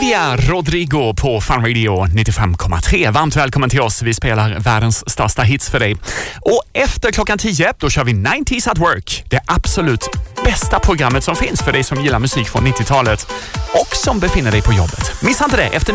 Olivia Rodrigo på Fun Radio 95,3. Varmt välkommen till oss. Vi spelar världens största hits för dig. Och efter klockan 10 då kör vi 90s at Work. Det absolut bästa programmet som finns för dig som gillar musik från 90-talet och som befinner dig på jobbet. Missa inte det efter